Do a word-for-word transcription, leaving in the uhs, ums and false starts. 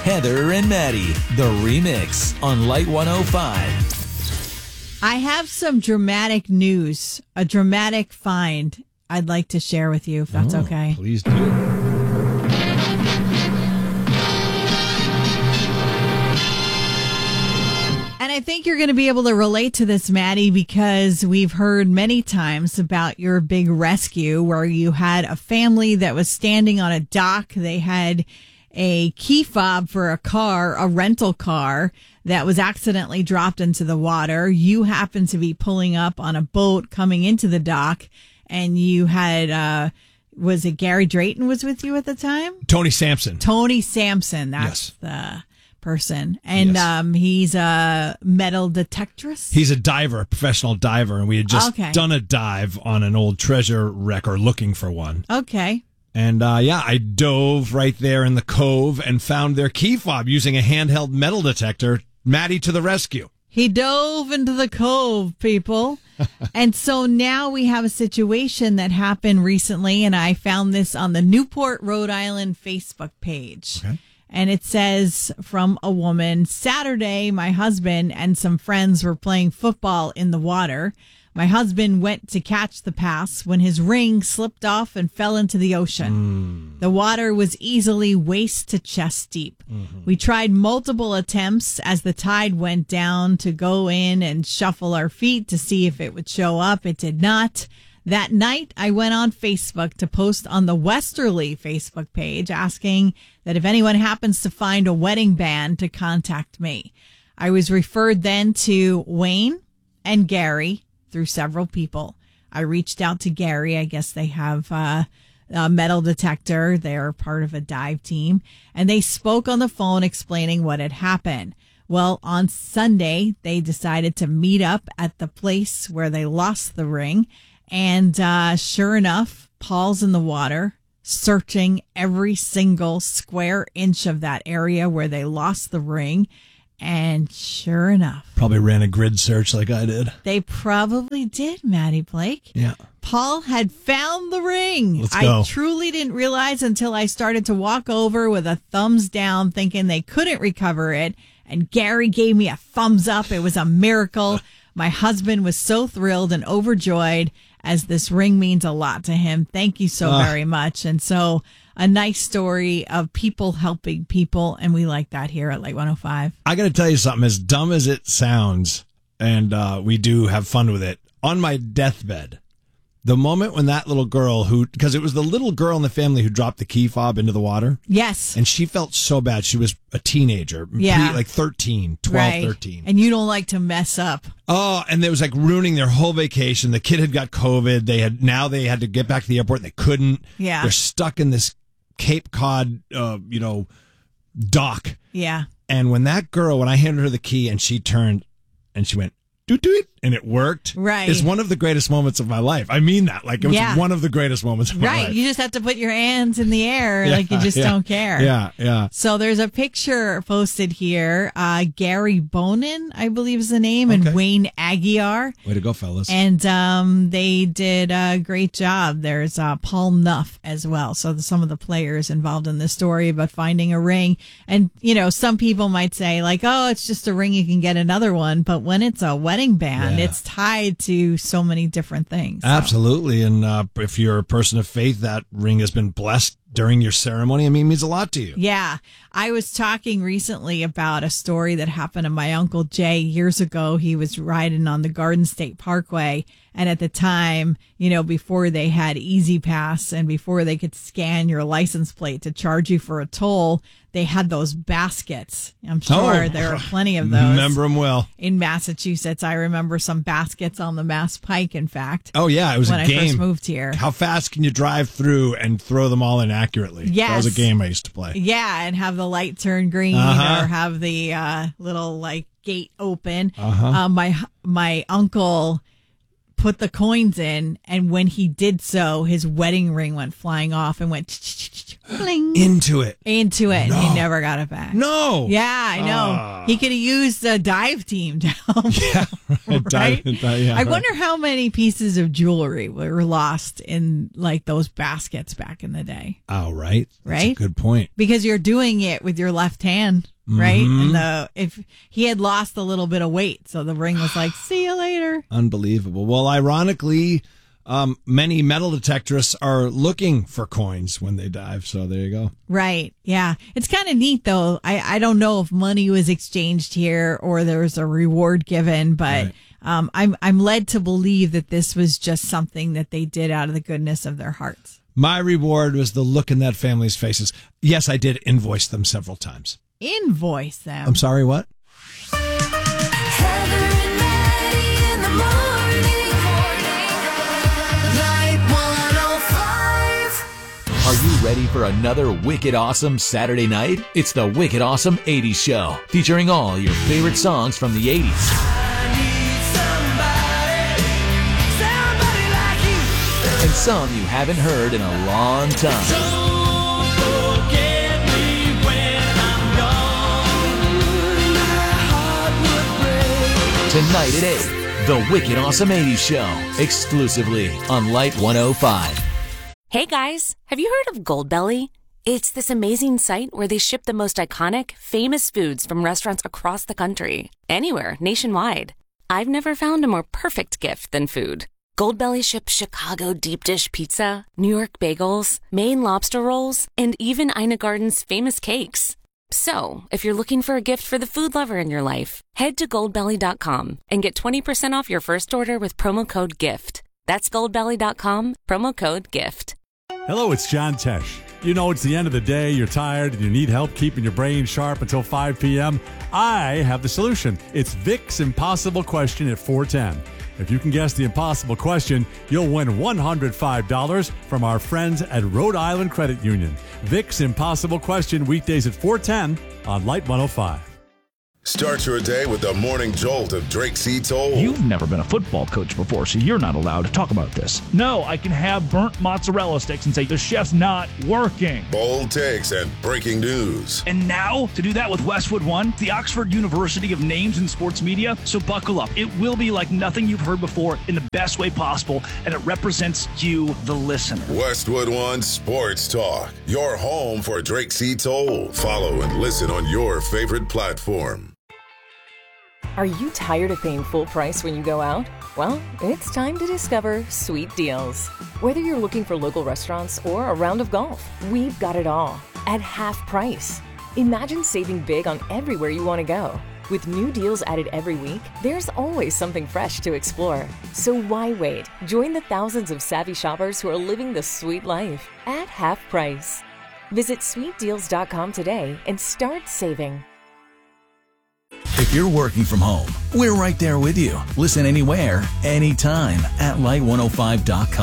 Heather and Maddie, the remix on Light one oh five. I have some dramatic news, a dramatic find I'd like to share with you, if that's oh, okay. Please do. And I think you're going to be able to relate to this, Maddie, because we've heard many times about your big rescue where you had a family that was standing on a dock. They had a key fob for a car, a rental car, that was accidentally dropped into the water. You happened to be pulling up on a boat coming into the dock, and you had, uh, was it Gary Drayton was with you at the time? Tony Sampson. Tony Sampson. That's yes. the person. And yes. um, he's a metal detectorist. He's a diver, a professional diver, and we had just okay. done a dive on an old treasure wreck or looking for one. Okay. And, uh, yeah, I dove right there in the cove and found their key fob using a handheld metal detector. Maddie to the rescue. He dove into the cove, people. And so now we have a situation that happened recently, and I found this on the Newport, Rhode Island Facebook page. Okay. And it says from a woman, Saturday, my husband and some friends were playing football in the water. My husband went to catch the pass when his ring slipped off and fell into the ocean. Mm. The water was easily waist to chest deep. Mm-hmm. We tried multiple attempts as the tide went down to go in and shuffle our feet to see if it would show up. It did not. That night, I went on Facebook to post on the Westerly Facebook page asking that if anyone happens to find a wedding band to contact me. I was referred then to Wayne and Gary through several people. I reached out to Gary. I guess they have uh, a metal detector. They're part of a dive team. And they spoke on the phone explaining what had happened. Well, on Sunday, they decided to meet up at the place where they lost the ring. And uh, sure enough, Paul's in the water, searching every single square inch of that area where they lost the ring. And sure enough, probably ran a grid search like I did. They probably did, Maddie Blake. Yeah. Paul had found the ring. Let's go. I truly didn't realize until I started to walk over with a thumbs down thinking they couldn't recover it. And Gary gave me a thumbs up. It was a miracle. My husband was so thrilled and overjoyed as this ring means a lot to him. Thank you so uh, very much. And so a nice story of people helping people, and we like that here at Light one oh five. I got to tell you something, as dumb as it sounds, and uh, we do have fun with it, on my deathbed, the moment when that little girl who, because it was the little girl in the family who dropped the key fob into the water. Yes. And she felt so bad. She was a teenager, yeah. pre, like thirteen, twelve, right. thirteen. And you don't like to mess up. Oh, and it was like ruining their whole vacation. The kid had got COVID. They had, now they had to get back to the airport and they couldn't. Yeah. They're stuck in this Cape Cod, uh, you know, dock. Yeah. And when that girl, when I handed her the key and she turned and she went, doot doot, and it worked. Right. It's one of the greatest moments of my life. I mean that. Like, it was yeah. one of the greatest moments of my right. life. You just have to put your hands in the air yeah, like you just yeah, don't care. Yeah, yeah. So there's a picture posted here. Uh, Gary Bonin, I believe is the name, Okay. and Wayne Aguiar. Way to go, fellas. And um, they did a great job. There's uh, Paul Nuff as well. So the, some of the players involved in this story about finding a ring. And, you know, some people might say, like, oh, it's just a ring, you can get another one. But when it's a wedding band, Yeah. it's tied to so many different things. So. Absolutely. And uh, if you're a person of faith, that ring has been blessed during your ceremony. I mean, it means a lot to you. Yeah. I was talking recently about a story that happened to my Uncle Jay years ago. He was riding on the Garden State Parkway. And at the time, you know, before they had Easy Pass and before they could scan your license plate to charge you for a toll, they had those baskets. I'm sure oh, there are plenty of those. Remember them well. In Massachusetts, I remember some baskets on the Mass Pike, in fact. Oh, yeah. It was when a game. I first moved here. How fast can you drive through and throw them all in accurately? Yes. That was a game I used to play. Yeah, and have the light turn green Uh-huh. or have the uh, little, like, gate open. Uh-huh. Uh, my my uncle put the coins in, and when he did so, his wedding ring went flying off and went Bling. Into it. Into it, No. and he never got it back. No. Yeah, I know. Ah. He could have used a dive team to help. Yeah. Right? Yeah, I right. wonder how many pieces of jewelry were lost in like those baskets back in the day. Oh, right. That's Right? a good point. Because you're doing it with your left hand, right? Mm-hmm. And the if he had lost a little bit of weight, so the ring was like, "See you later." Unbelievable. Well, ironically, um, many metal detectorists are looking for coins when they dive. So there you go. Right. Yeah. It's kind of neat though. I, I don't know if money was exchanged here or there was a reward given, but Right. um, I'm I'm led to believe that this was just something that they did out of the goodness of their hearts. My reward was the look in that family's faces. Yes, I did invoice them several times. Invoice them. I'm sorry, what? Heather and Maddie in the morning. Light one oh five. Are you ready for another wicked awesome Saturday night? It's the Wicked Awesome eighties Show, featuring all your favorite songs from the eighties. And some you haven't heard in a long time. Tonight at eight, the Wicked Awesome eighties Show, exclusively on Light one oh five. Hey guys, have you heard of Goldbelly? It's this amazing site where they ship the most iconic, famous foods from restaurants across the country, anywhere, nationwide. I've never found a more perfect gift than food. Goldbelly ships Chicago deep dish pizza, New York bagels, Maine lobster rolls, and even Ina Garden's famous cakes. So, if you're looking for a gift for the food lover in your life, head to goldbelly dot com and get twenty percent off your first order with promo code GIFT. That's goldbelly dot com, promo code GIFT. Hello, it's John Tesh. You know, it's the end of the day, you're tired, and you need help keeping your brain sharp until five p.m. I have the solution. It's Vic's Impossible Question at four ten. If you can guess the impossible question, you'll win one hundred five dollars from our friends at Rhode Island Credit Union. Vic's Impossible Question, weekdays at four ten on Light one oh five. Start your day with the morning jolt of Drake C. Toll. You've never been a football coach before, so you're not allowed to talk about this. No, I can have burnt mozzarella sticks and say the chef's not working. Bold takes and breaking news. And now, to do that with Westwood One, the Oxford University of Names in Sports Media. So buckle up. It will be like nothing you've heard before in the best way possible, and it represents you, the listener. Westwood One Sports Talk. Your home for Drake C. Toll. Follow and listen on your favorite platform. Are you tired of paying full price when you go out? Well, it's time to discover Sweet Deals. Whether you're looking for local restaurants or a round of golf, we've got it all at half price. Imagine saving big on everywhere you want to go. With new deals added every week, there's always something fresh to explore. So why wait? Join the thousands of savvy shoppers who are living the sweet life at half price. Visit sweet deals dot com today and start saving. If you're working from home, we're right there with you. Listen anywhere, anytime at light one oh five dot com.